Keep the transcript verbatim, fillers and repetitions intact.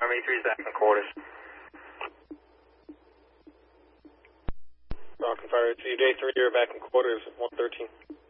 Army three is back in quarters. Falcon Fire two, day three, you're back in quarters, one thirteen.